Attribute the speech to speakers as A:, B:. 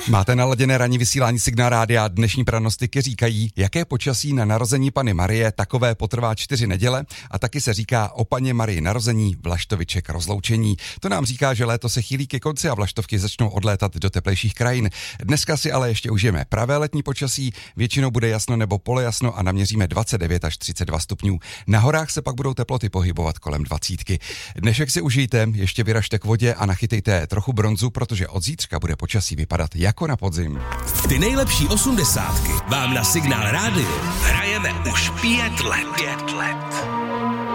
A: Máte naladěné ranní vysílání Signál rádia. Dnešní prognostiky říkají, jaké počasí na narození Panny Marie, takové potrvá 4 neděle a taky se říká o Panně Marii narození, Vlaštoviček rozloučení. To nám říká, že léto se chýlí ke konci a vlaštovky začnou odlétat do teplejších krajin. Dneska si ale ještě užijeme pravé letní počasí, většinou bude jasno nebo polojasno a naměříme 29 až 32 stupňů. Na horách se pak budou teploty pohybovat kolem 20. Dnešek si užijte, ještě vyražte k vodě a nachytejte trochu bronzu, protože od zítřka bude počasí vypadat jako na podzim.
B: Ty nejlepší 80 vám na Signál rádiu hrajeme už 5 let.